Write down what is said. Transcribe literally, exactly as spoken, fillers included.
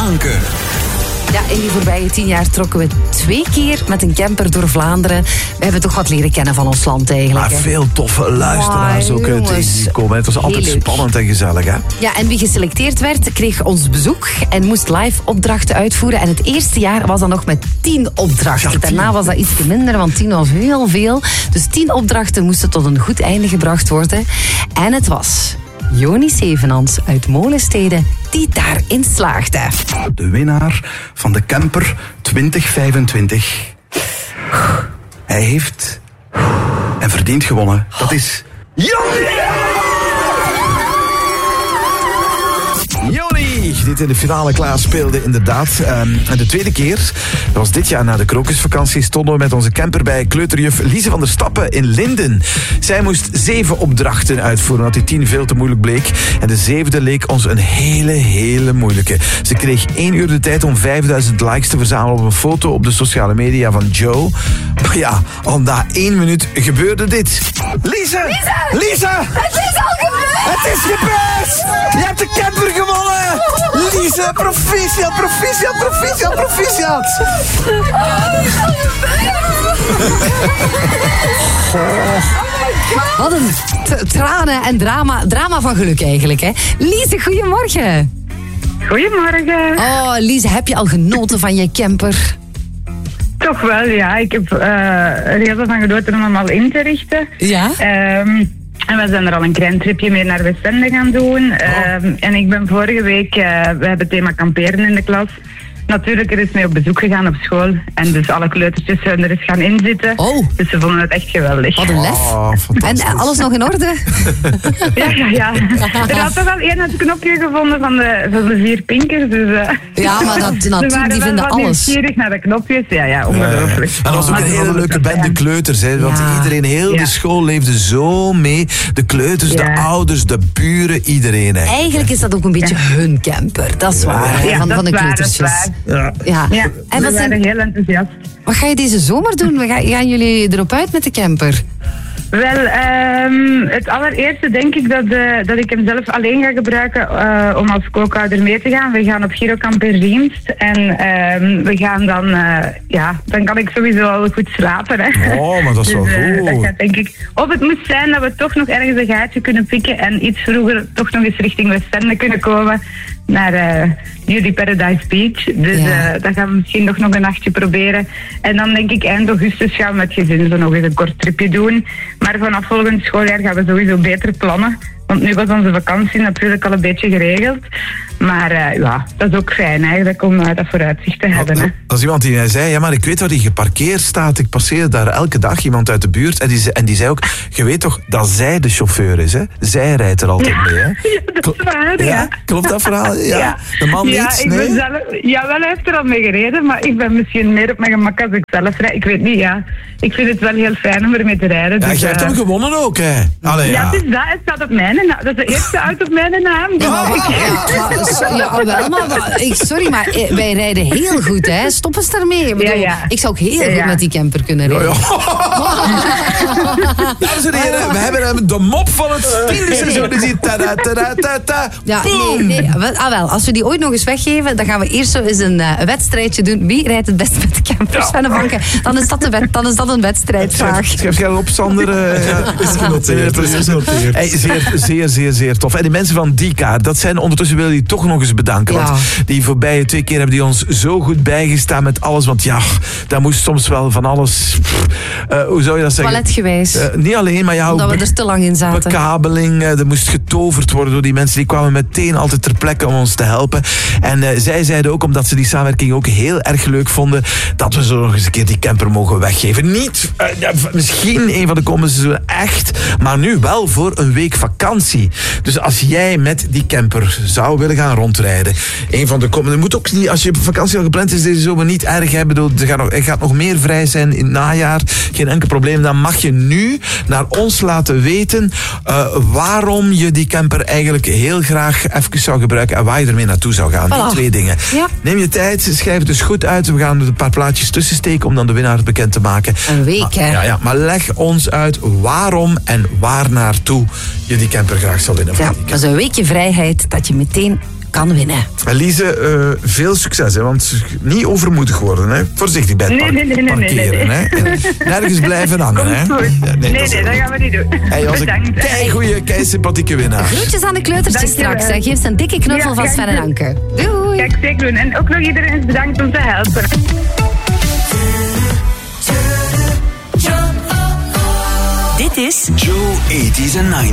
Anke. Ja, in die voorbije tien jaar trokken we twee keer met een camper door Vlaanderen. We hebben toch wat leren kennen van ons land eigenlijk. Ja, veel toffe luisteraars Wow, ook jongens. tegengekomen. Het was altijd Heel leuk. spannend en gezellig, hè? Ja, en wie geselecteerd werd, kreeg ons bezoek en moest live opdrachten uitvoeren. En het eerste jaar was dat nog met tien opdrachten. Ja, tien. Daarna was dat iets minder, want tien was heel veel. Dus tien opdrachten moesten tot een goed einde gebracht worden. En het was Joni Zevenans uit Molenstede die daarin slaagde. De winnaar van de Camper twintig vijfentwintig. Hij heeft en verdient gewonnen. Dat is Joni! Joni, die het in de finale klaar speelde, inderdaad. Um, en de tweede keer, dat was dit jaar na de krokusvakantie, stonden we met onze camper bij kleuterjuf Lise van der Stappen in Linden. Zij moest zeven opdrachten uitvoeren, omdat die tien veel te moeilijk bleek. En de zevende leek ons een hele, hele moeilijke. Ze kreeg één uur de tijd om vijfduizend likes te verzamelen op een foto op de sociale media van Joe. Maar ja, al na één minuut gebeurde dit. Lise! Lise! Lise! Het is al gebeurd! Het is gebeurd! Je hebt de camper gewonnen! Lise, proficiat, proficiat, proficiat, proficiat! Wat een t- tranen en drama, drama van geluk eigenlijk, hè. Lise, goedemorgen. Goedemorgen. Oh, Lise, heb je al genoten van je camper? Toch wel, ja. Ik heb uh, er heel veel van genoten om hem al in te richten. Ja? Um, en we zijn er al een klein tripje mee naar Westende gaan doen. Um, en ik ben vorige week, uh, we hebben het thema kamperen in de klas. Natuurlijk er is mee op bezoek gegaan op school. En dus alle kleutertjes zijn er eens gaan inzitten. Oh. Dus ze vonden het echt geweldig. Wat een lef. Oh, fantastisch. En eh, alles nog in orde? Ja, ja, ja. Er had toch wel één het knopje gevonden van de, van de vier pinkers. Dus, uh, Ja, maar dat, ze natuurlijk, waren die wel vinden wat alles. nieuwsgierig naar de knopjes. Ja, ja, ongelooflijk. En dat was ook Maar een ze hele vonden leuke het bende fijn. kleuters, hè, want Ja. iedereen, heel Ja. de school leefde zo mee. De kleuters, de Ja. ouders, de buren, iedereen. Hè. Eigenlijk is dat ook een beetje hun camper. Dat is waar, hè, Ja, van, dat van de is waar, dat is kleutersjes. Ja. Ja. Ja, En we wat, waren zijn, heel enthousiast. wat ga je deze zomer doen? We gaan, gaan jullie erop uit met de camper? Wel, ehm, het allereerste denk ik dat, eh, dat ik hem zelf alleen ga gebruiken eh, om als kookhouder mee te gaan. We gaan op Girokamp in Riemst en ehm, we gaan dan, eh, ja, dan kan ik sowieso al goed slapen. Hè. Oh, maar dat is wel Dus, eh, goed. dat gaat, denk ik. Of het moet zijn dat we toch nog ergens een gaatje kunnen pikken en iets vroeger toch nog eens richting Westende kunnen komen naar uh, Beauty Paradise Beach. Dus Ja. uh, dat gaan we misschien nog, nog een nachtje proberen. En dan denk ik eind augustus gaan we met gezin zo nog eens een kort tripje doen. Maar vanaf volgend schooljaar gaan we sowieso beter plannen. Want nu was onze vakantie natuurlijk al een beetje geregeld. Maar uh, ja, dat is ook fijn eigenlijk om uh, dat vooruitzicht te hebben. Hè. Dat is iemand die mij zei, ja, maar ik weet waar die geparkeerd staat. Ik passeer daar elke dag iemand uit de buurt. En die, zei- en die zei ook, je weet toch dat zij de chauffeur is, hè? Zij rijdt er altijd mee, hè? Ja, dat is waar, ja. Ja, klopt dat verhaal? Ja. De man ja, niet? ik Nee? ben zelf, ja, wel, hij heeft er al mee gereden, maar ik ben misschien meer op mijn gemak als ik zelf rijd. Ik weet niet, ja. Ik vind het wel heel fijn om ermee te rijden. Ja, dus, jij hebt uh, hem gewonnen ook, hè? Allee, ja, ja. het is dat. Het staat op mijn naam. Dat is de eerste auto op mijn naam. Dus Ja, ik- ja, maar, so- ja, wel, maar, maar ik, sorry, maar eh, wij rijden heel goed, hè. Stop eens daarmee. Ik, bedoel, Ja, ja. ik zou ook heel Ja, goed ja. met die camper kunnen rijden. Dames en heren, we hebben hem de mop van het tiende seizoen gezien. Tada, tada, tada. Ja, nee, Boom. nee. Wel, ah, wel, als we die ooit nog eens weggeven, dan gaan we eerst zo eens een uh, wedstrijdje doen. Wie rijdt het best met de campers van de banken? Dan is dat, de wet, dan is dat een wedstrijdvraag. Schrijf jij op, Sander? Uh, ja. Is genoteerd, is genoteerd. Hey, zeer, zeer, zeer, zeer tof. En die mensen van Dika, dat zijn ondertussen, wil je die toch nog eens bedanken. Ja. Want die voorbije twee keer hebben die ons zo goed bijgestaan met alles. Want ja, daar moest soms wel van alles... Pff, uh, hoe zou je dat zeggen? Toiletgewijs. Uh, niet alleen, maar ja, Omdat ook we er te lang in zaten. bekabeling. Uh, er moest getoverd worden door die mensen. Die kwamen meteen altijd ter plekke om ons te helpen. En uh, zij zeiden ook, omdat ze die samenwerking ook heel erg leuk vonden, dat we zo nog eens een keer die camper mogen weggeven. Niet, uh, ja, misschien een van de komende seizoenen echt, maar nu wel voor een week vakantie. Dus als jij met die camper zou willen gaan rondrijden, een van de komende, moet ook niet, als je vakantie al gepland is deze zomer, niet erg hebben. Er gaat nog, er gaat nog meer vrij zijn in het najaar. Geen enkel probleem. Dan mag je nu naar ons laten weten uh, waarom je die camper eigenlijk heel graag even zou gebruiken en waar je ermee naartoe zou gaan. Die Voilà. twee dingen. Ja. Neem je tijd, schrijf het dus goed uit. We gaan er een paar plaatjes tussen steken om dan de winnaar bekend te maken. Een week, hè? Ja, ja, maar leg ons uit waarom en waar naartoe je die camper graag zou winnen. Ja, dat is een weekje vrijheid dat je meteen kan winnen. Lise, uh, veel succes, hè, want niet overmoedig worden. Hè. Voorzichtig bij het Nee, nee, nee, nee, parkeren. nee, nee. Hè. Nergens blijven hangen. Hè. Komt goed. Ja, Nee, dat is- nee, dat gaan we niet doen. Hij was een Bedankt. keigoeie, keisympathieke winnaar. Groetjes aan de kleutertjes Dankjewel. straks. Hè. Geef ze een dikke knuffel Ja, van ja, Sven en ja. Anke. Doei. Ga ik zeker doen. En ook nog iedereen is bedankt om te helpen. Dit is Joe, eighties and nineties.